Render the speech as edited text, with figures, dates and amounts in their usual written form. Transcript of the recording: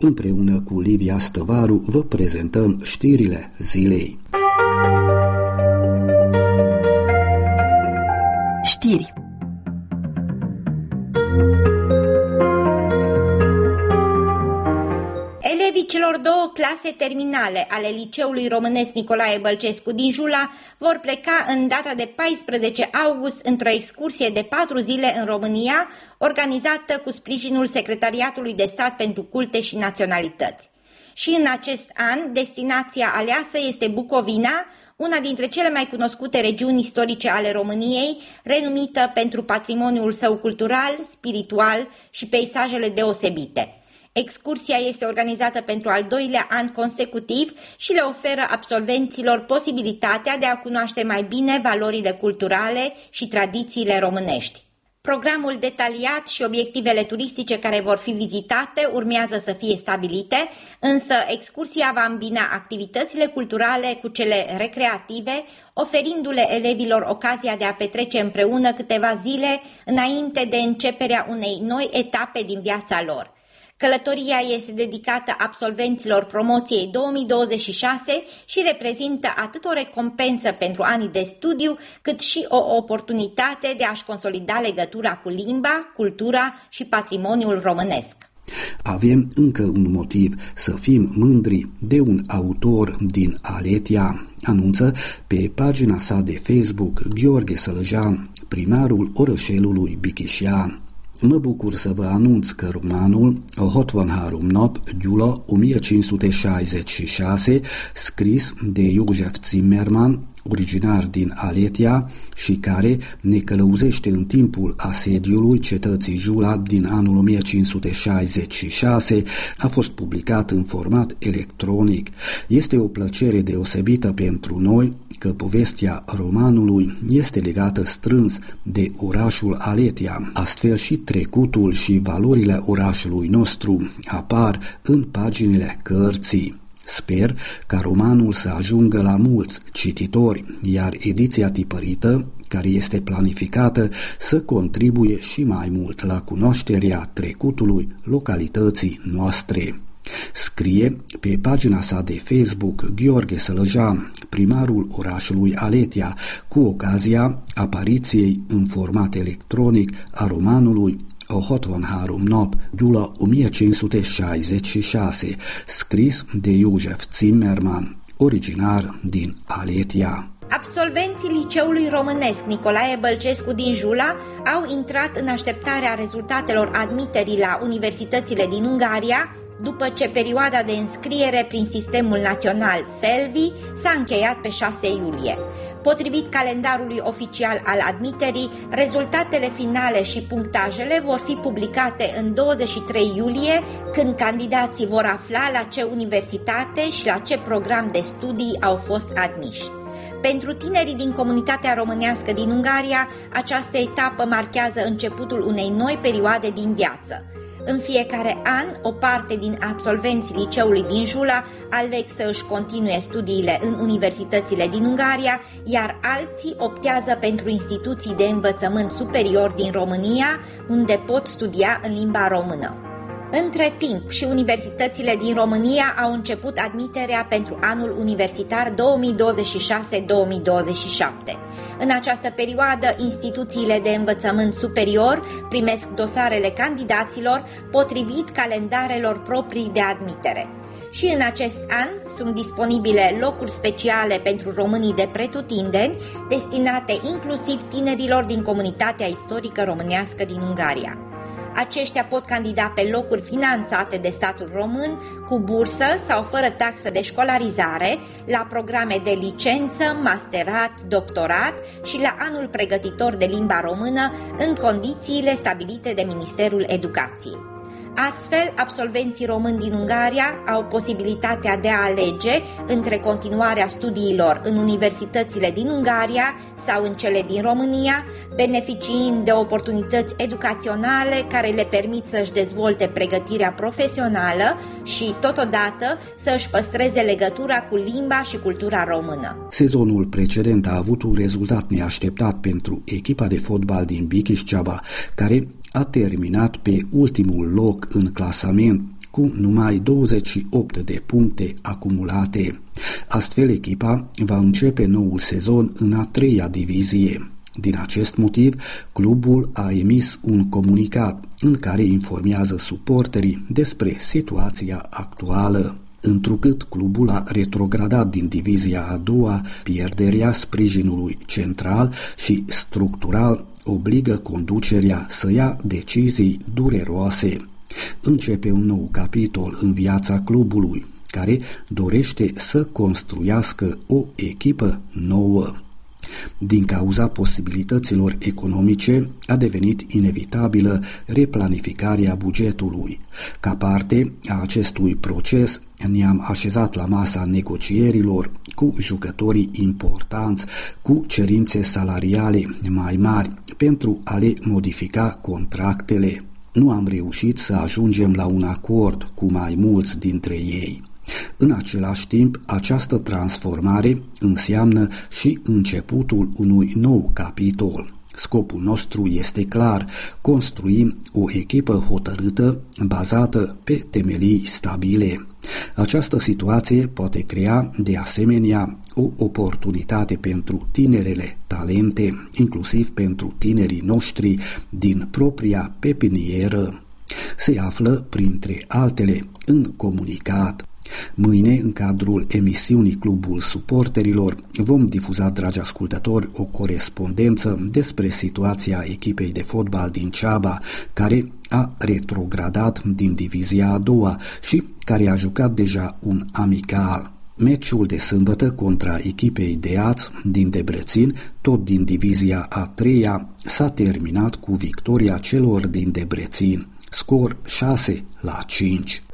Împreună cu Livia Stăvaru vă prezentăm știrile zilei. Știri. Elevii celor două clase terminale ale Liceului Românesc Nicolae Bălcescu din Jula vor pleca în data de 14 august într-o excursie de 4 zile în România, organizată cu sprijinul Secretariatului de Stat pentru Culte și Naționalități. Și în acest an, destinația aleasă este Bucovina, una dintre cele mai cunoscute regiuni istorice ale României, renumită pentru patrimoniul său cultural, spiritual și peisajele deosebite. Excursia este organizată pentru al doilea an consecutiv și le oferă absolvenților posibilitatea de a cunoaște mai bine valorile culturale și tradițiile românești. Programul detaliat și obiectivele turistice care vor fi vizitate urmează să fie stabilite, însă excursia va îmbina activitățile culturale cu cele recreative, oferindu-le elevilor ocazia de a petrece împreună câteva zile înainte de începerea unei noi etape din viața lor. Călătoria este dedicată absolvenților promoției 2026 și reprezintă atât o recompensă pentru anii de studiu, cât și o oportunitate de a-și consolida legătura cu limba, cultura și patrimoniul românesc. Avem încă un motiv să fim mândri de un autor din Aletia, anunță pe pagina sa de Facebook Gheorghe Sălăjan, primarul orășelului Bichișia. Mă bucur să vă anunț că romanul A 63 nap Gyula 1566, scris de József Zimmermann, originar din Aletia și care ne călăuzește în timpul asediului cetății Jula din anul 1566, a fost publicat în format electronic. Este o plăcere deosebită pentru noi că povestea romanului este legată strâns de orașul Aletia. Astfel și trecutul și valorile orașului nostru apar în paginile cărții. Sper ca romanul să ajungă la mulți cititori, iar ediția tipărită, care este planificată, să contribuie și mai mult la cunoașterea trecutului localității noastre. Scrie pe pagina sa de Facebook Gheorghe Sălăjan, primarul orașului Aletia, cu ocazia apariției în format electronic a romanului A 63 nap Gyula 1566, scris de József Zimmermann, originar din Aletia. Absolvenții Liceului Românesc Nicolae Bălcescu din Jula au intrat în așteptarea rezultatelor admiterii la universitățile din Ungaria, după ce perioada de înscriere prin sistemul național FELVI s-a încheiat pe 6 iulie. Potrivit calendarului oficial al admiterii, rezultatele finale și punctajele vor fi publicate în 23 iulie, când candidații vor afla la ce universitate și la ce program de studii au fost admiși. Pentru tinerii din comunitatea românească din Ungaria, această etapă marchează începutul unei noi perioade din viață. În fiecare an, o parte din absolvenții liceului din Jula aleg să își continue studiile în universitățile din Ungaria, iar alții optează pentru instituții de învățământ superior din România, unde pot studia în limba română. Între timp, și universitățile din România au început admiterea pentru anul universitar 2026-2027. În această perioadă, instituțiile de învățământ superior primesc dosarele candidaților potrivit calendarelor proprii de admitere. Și în acest an sunt disponibile locuri speciale pentru românii de pretutindeni, destinate inclusiv tinerilor din comunitatea istorică românească din Ungaria. Aceștia pot candida pe locuri finanțate de statul român, cu bursă sau fără taxă de școlarizare, la programe de licență, masterat, doctorat și la anul pregătitor de limba română, în condițiile stabilite de Ministerul Educației. Astfel, absolvenții români din Ungaria au posibilitatea de a alege între continuarea studiilor în universitățile din Ungaria sau în cele din România, beneficiind de oportunități educaționale care le permit să-și dezvolte pregătirea profesională și, totodată, să-și păstreze legătura cu limba și cultura română. Sezonul precedent a avut un rezultat neașteptat pentru echipa de fotbal din Bikiș-Ceaba, care a terminat pe ultimul loc în clasament, cu numai 28 de puncte acumulate. Astfel, echipa va începe noul sezon în a 3-a divizie. Din acest motiv, clubul a emis un comunicat în care informează suporterii despre situația actuală. Întrucât clubul a retrogradat din divizia a doua, pierderea sprijinului central și structural obligă conducerea să ia decizii dureroase. Începe un nou capitol în viața clubului, care dorește să construiască o echipă nouă. Din cauza posibilităților economice, a devenit inevitabilă replanificarea bugetului. Ca parte a acestui proces, ne-am așezat la masa negocierilor cu jucătorii importanți, cu cerințe salariale mai mari pentru a le modifica contractele. Nu am reușit să ajungem la un acord cu mai mulți dintre ei. În același timp, această transformare înseamnă și începutul unui nou capitol. Scopul nostru este clar: construim o echipă hotărâtă, bazată pe temelii stabile. Această situație poate crea, de asemenea, o oportunitate pentru tinerele talente, inclusiv pentru tinerii noștri din propria pepinieră. Se află, printre altele, în comunicat. Mâine, în cadrul emisiunii Clubul Suporterilor, vom difuza, dragi ascultători, o corespondență despre situația echipei de fotbal din Ceaba, care a retrogradat din divizia a doua și care a jucat deja un amical. Meciul de sâmbătă contra echipei de Aț din Debrețin, tot din divizia a treia, s-a terminat cu victoria celor din Debrețin, scor 6-5.